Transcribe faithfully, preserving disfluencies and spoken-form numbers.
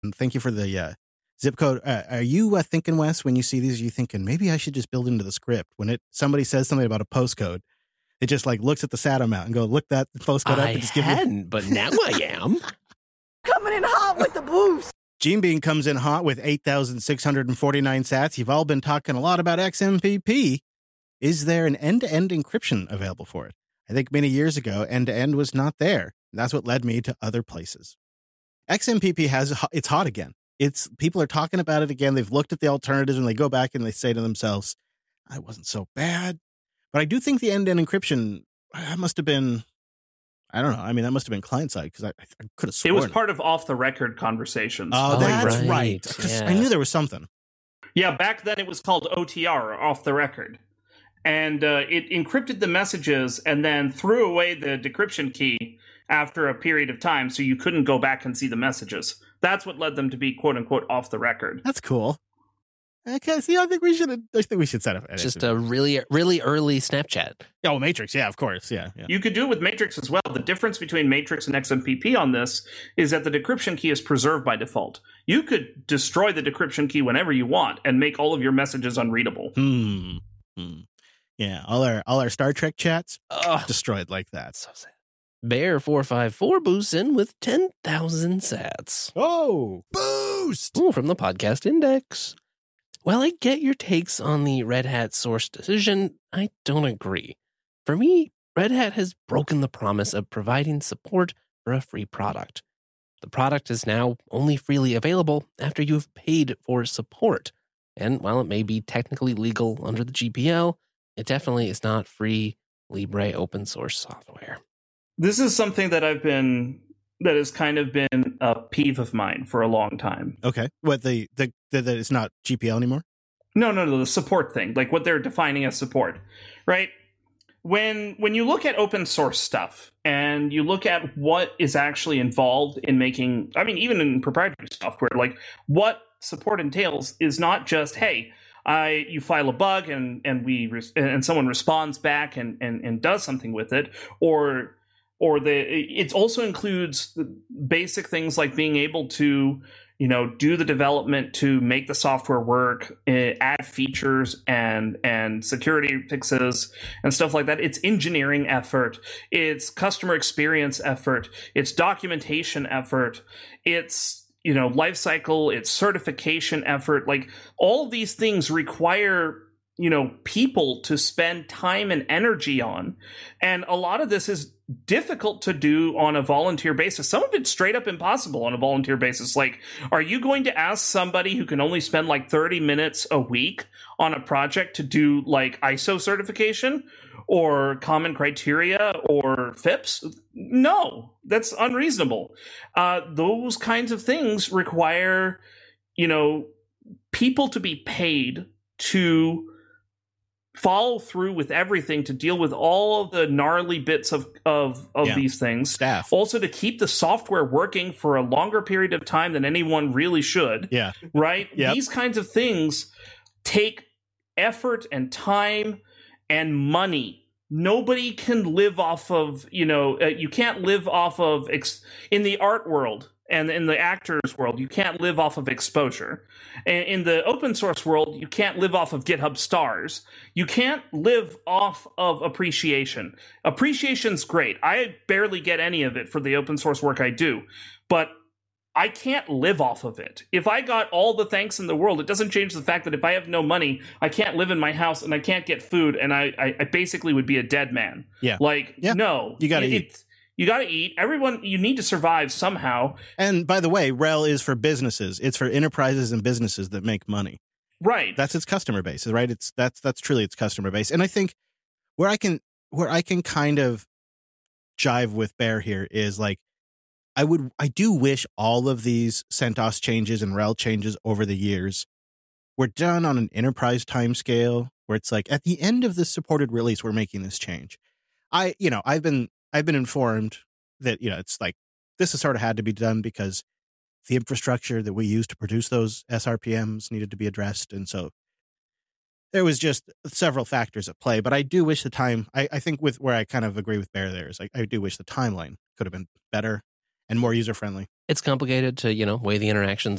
And thank you for the uh, zip code. Uh, are you uh, thinking, Wes, when you see these, are you thinking, maybe I should just build into the script? When it somebody says something about a postcode, it just like looks at the S A T amount and go, look that postcode I up and just give hadn't, me. but now I am. Coming in hot with the boost. Gene Bean comes in hot with eight thousand six hundred forty-nine sats. You've all been talking a lot about X M P P. Is there an end-to-end encryption available for it? I think many years ago, end-to-end was not there. That's what led me to other places. X M P P has, it's hot again. It's people are talking about it again. They've looked at the alternatives and they go back and they say to themselves, I wasn't so bad. But I do think the end-to-end encryption, that must have been, I don't know. I mean, that must have been client-side because I, I could have sworn. It was part of off-the-record conversations. Oh, Oh, that's right. right. 'Cause Yeah. I knew there was something. Yeah, back then it was called O T R, off the record. And uh, it encrypted the messages and then threw away the decryption key after a period of time so you couldn't go back and see the messages. That's what led them to be quote-unquote off the record. That's cool. Okay, see, I think we should. I think we should set up. Just a really, really early Snapchat. Oh, Matrix. Yeah, of course. Yeah, yeah. You could do it with Matrix as well. The difference between Matrix and X M P P on this is that the decryption key is preserved by default. You could destroy the decryption key whenever you want and make all of your messages unreadable. Hmm. hmm. Yeah, all our all our Star Trek chats Oh, destroyed like that. so sad. Bear four five four boosts in with ten thousand sats. Oh, boost! Ooh, from the Podcast Index. While I get your takes on the Red Hat source decision, I don't agree. For me, Red Hat has broken the promise of providing support for a free product. The product is now only freely available after you've paid for support. And while it may be technically legal under the G P L, it definitely is not free Libre open source software. This is something that I've been that has kind of been a peeve of mine for a long time. Okay, what the the the, the it's not G P L anymore? No, no, no, the support thing, like what they're defining as support, right? When when you look at open source stuff and you look at what is actually involved in making, I mean, even in proprietary software, like what support entails is not just, hey, I you file a bug and and we res- and someone responds back and, and and does something with it, or or the it also includes the basic things like being able to, you know, do the development to make the software work, uh, add features and and security fixes and stuff like that. It's engineering effort, it's customer experience effort, it's documentation effort, it's, you know, life cycle, it's certification effort. Like all of these things require, you know, people to spend time and energy on. And a lot of this is difficult to do on a volunteer basis. Some of it's straight up impossible on a volunteer basis. Like, are you going to ask somebody who can only spend like thirty minutes a week on a project to do like I S O certification or common criteria or F I P S? No, that's unreasonable. Uh, those kinds of things require, you know, people to be paid to follow through with everything, to deal with all of the gnarly bits of of, of Yeah. these things. Staff. Also to keep the software working for a longer period of time than anyone really should. Yeah. Right? Yep. These kinds of things take effort and time and money. Nobody can live off of, you know, uh, you can't live off of, ex- in the art world and in the actors world, you can't live off of exposure. And in the open source world, you can't live off of GitHub stars. You can't live off of appreciation. Appreciation's great. I barely get any of it for the open source work I do, but I can't live off of it. If I got all the thanks in the world, it doesn't change the fact that if I have no money, I can't live in my house and I can't get food, and I, I, I basically would be a dead man. Yeah. Like, Yeah. no. You gotta it, eat. It, you got to eat. Everyone, you need to survive somehow. And by the way, R E L is for businesses. It's for enterprises and businesses that make money. Right. That's its customer base, right? It's that's that's truly its customer base. And I think where I can where I can kind of jive with Bear here is like I would I do wish all of these CentOS changes and R E L changes over the years were done on an enterprise timescale where it's like at the end of this supported release we're making this change. I you know, I've been I've been informed that, you know, it's like this has sort of had to be done because the infrastructure that we use to produce those S R P Ms needed to be addressed. And so there was just several factors at play. But I do wish the time, I, I think with where I kind of agree with Bear there is like, I do wish the timeline could have been better. and more user friendly. It's complicated to, you know, weigh the interactions